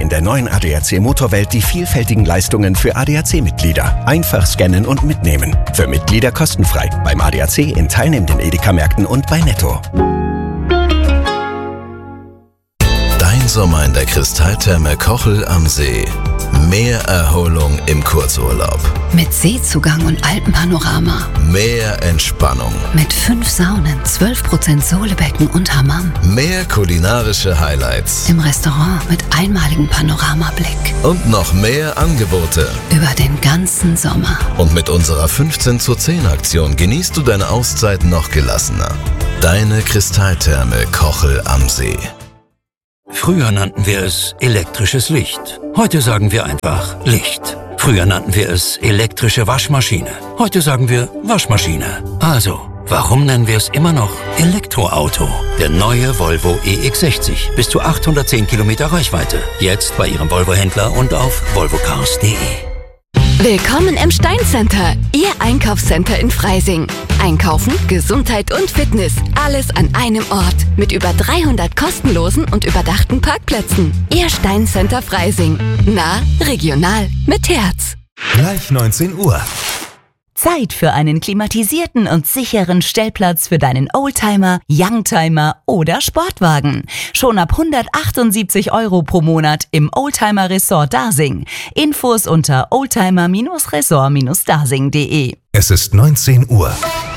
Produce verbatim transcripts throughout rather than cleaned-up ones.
der neuen A D A C Motorwelt die vielfältigen Leistungen für A D A C-Mitglieder. Einfach scannen und mitnehmen. Für Mitglieder kostenfrei. Beim A D A C in teilnehmenden Edeka-Märkten und bei Netto. Dein Sommer in der Kristalltherme Kochel am See. Mehr Erholung im Kurzurlaub. Mit Seezugang und Alpenpanorama. Mehr Entspannung. Mit fünf Saunen, zwölf Prozent Sohlebecken und Hammam. Mehr kulinarische Highlights. Im Restaurant mit einmaligem Panoramablick. Und noch mehr Angebote. Über den ganzen Sommer. Und mit unserer fünfzehn zu zehn Aktion genießt du deine Auszeit noch gelassener. Deine Kristalltherme Kochel am See. Früher nannten wir es elektrisches Licht. Heute sagen wir einfach Licht. Früher nannten wir es elektrische Waschmaschine. Heute sagen wir Waschmaschine. Also, warum nennen wir es immer noch Elektroauto? Der neue Volvo E X sechzig. Bis zu achthundertzehn Kilometer Reichweite. Jetzt bei Ihrem Volvo-Händler und auf volvocars punkt de. Willkommen im Stein Center, Ihr Einkaufscenter in Freising. Einkaufen, Gesundheit und Fitness, alles an einem Ort. Mit über dreihundert kostenlosen und überdachten Parkplätzen. Ihr Stein Center Freising. Nah, regional, mit Herz. Gleich neunzehn Uhr. Zeit für einen klimatisierten und sicheren Stellplatz für deinen Oldtimer, Youngtimer oder Sportwagen. Schon ab hundertachtundsiebzig Euro pro Monat im Oldtimer Resort Dasing. Infos unter oldtimer Resort dasing punkt de. Es ist neunzehn Uhr.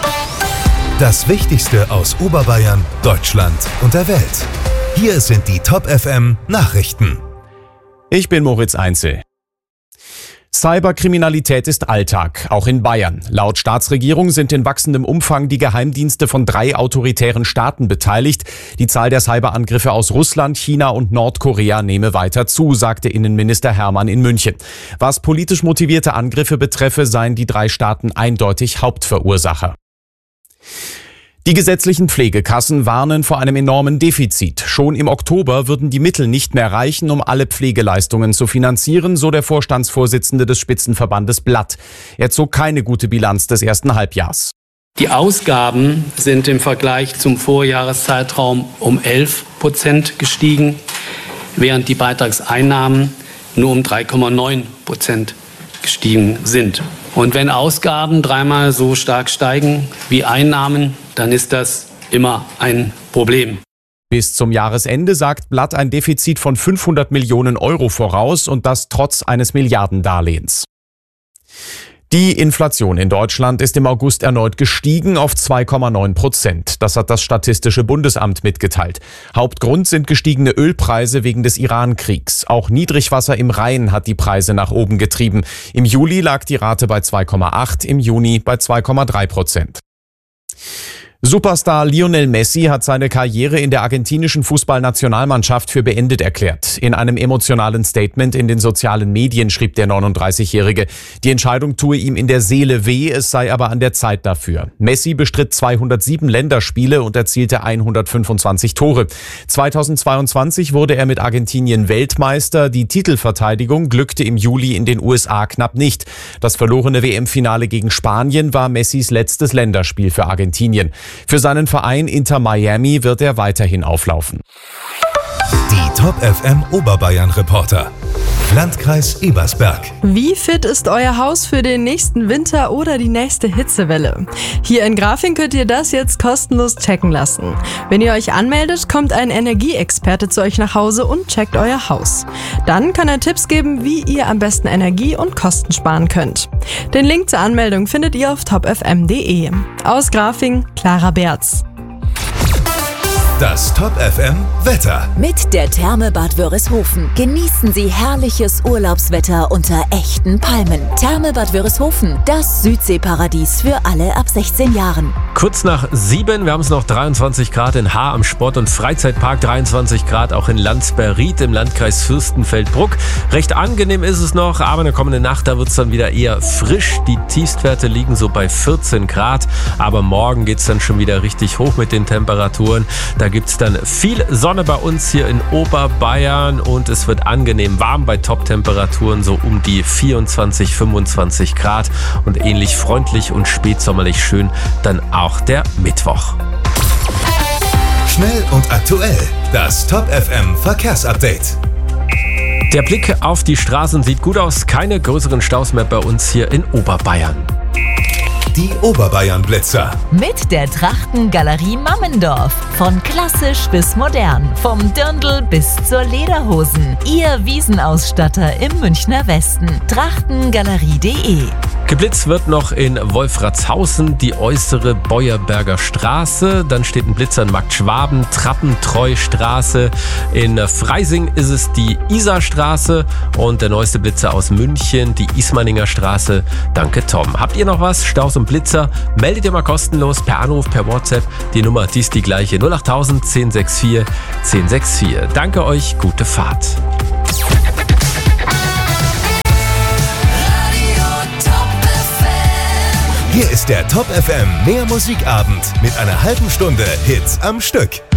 Das Wichtigste aus Oberbayern, Deutschland und der Welt. Hier sind die Top F M Nachrichten. Ich bin Moritz Einzel. Cyberkriminalität ist Alltag, auch in Bayern. Laut Staatsregierung sind in wachsendem Umfang die Geheimdienste von drei autoritären Staaten beteiligt. Die Zahl der Cyberangriffe aus Russland, China und Nordkorea nehme weiter zu, sagte Innenminister Hermann in München. Was politisch motivierte Angriffe betreffe, seien die drei Staaten eindeutig Hauptverursacher. Die gesetzlichen Pflegekassen warnen vor einem enormen Defizit. Schon im Oktober würden die Mittel nicht mehr reichen, um alle Pflegeleistungen zu finanzieren, so der Vorstandsvorsitzende des Spitzenverbandes Blatt. Er zog keine gute Bilanz des ersten Halbjahrs. Die Ausgaben sind im Vergleich zum Vorjahreszeitraum um elf Prozent gestiegen, während die Beitragseinnahmen nur um drei Komma neun Prozent gestiegen sind. Und wenn Ausgaben dreimal so stark steigen wie Einnahmen, dann ist das immer ein Problem. Bis zum Jahresende sagt Blatt ein Defizit von fünfhundert Millionen Euro voraus und das trotz eines Milliardendarlehens. Die Inflation in Deutschland ist im August erneut gestiegen auf zwei Komma neun Prozent. Das hat das Statistische Bundesamt mitgeteilt. Hauptgrund sind gestiegene Ölpreise wegen des Iran-Kriegs. Auch Niedrigwasser im Rhein hat die Preise nach oben getrieben. Im Juli lag die Rate bei zwei Komma acht, im Juni bei zwei Komma drei Prozent. Superstar Lionel Messi hat seine Karriere in der argentinischen Fußballnationalmannschaft für beendet erklärt. In einem emotionalen Statement in den sozialen Medien schrieb der neununddreißigjährige, die Entscheidung tue ihm in der Seele weh, es sei aber an der Zeit dafür. Messi bestritt zweihundertsieben Länderspiele und erzielte hundertfünfundzwanzig Tore. zweitausendzweiundzwanzig wurde er mit Argentinien Weltmeister. Die Titelverteidigung glückte im Juli in den U S A knapp nicht. Das verlorene W M-Finale gegen Spanien war Messis letztes Länderspiel für Argentinien. Für seinen Verein Inter Miami wird er weiterhin auflaufen. Die Top F M Oberbayern Reporter. Landkreis Ebersberg. Wie fit ist euer Haus für den nächsten Winter oder die nächste Hitzewelle? Hier in Grafing könnt ihr das jetzt kostenlos checken lassen. Wenn ihr euch anmeldet, kommt ein Energieexperte zu euch nach Hause und checkt euer Haus. Dann kann er Tipps geben, wie ihr am besten Energie und Kosten sparen könnt. Den Link zur Anmeldung findet ihr auf top f m punkt de. Aus Grafing, Clara Berz. Das Top F M Wetter. Mit der Therme Bad Wörishofen genießen Sie herrliches Urlaubswetter unter echten Palmen. Therme Bad Wörishofen, das Südseeparadies für alle ab sechzehn Jahren. Kurz nach sieben, wir haben es noch dreiundzwanzig Grad in Haar am Sport- und Freizeitpark, dreiundzwanzig Grad auch in Landsberried im Landkreis Fürstenfeldbruck. Recht angenehm ist es noch, aber in der kommenden Nacht, da wird es dann wieder eher frisch. Die Tiefstwerte liegen so bei vierzehn Grad, aber morgen geht es dann schon wieder richtig hoch mit den Temperaturen. Da gibt es dann viel Sonne bei uns hier in Oberbayern und es wird angenehm warm bei Top-Temperaturen so um die vierundzwanzig, fünfundzwanzig Grad und ähnlich freundlich und spätsommerlich schön dann auch der Mittwoch. Schnell und aktuell, das Top F M Verkehrsupdate. Der Blick auf die Straßen sieht gut aus. Keine größeren Staus mehr bei uns hier in Oberbayern. Die Oberbayern-Blitzer. Mit der Trachtengalerie Mammendorf. Von klassisch bis modern. Vom Dirndl bis zur Lederhosen. Ihr Wiesenausstatter im Münchner Westen. trachtengalerie punkt de. Geblitzt wird noch in Wolfratshausen die äußere Beuerberger Straße. Dann steht ein Blitzer in Marktschwaben, Trappentreustraße. In Freising ist es die Isarstraße und der neueste Blitzer aus München, die Ismaninger Straße. Danke, Tom. Habt ihr noch was? Staus und Blitzer? Meldet ihr mal kostenlos per Anruf, per WhatsApp. Die Nummer, die ist die gleiche. null acht null null eins null sechs vier eins null sechs vier. Danke euch, gute Fahrt. Hier ist der Top F M Mehr Musikabend mit einer halben Stunde Hits am Stück.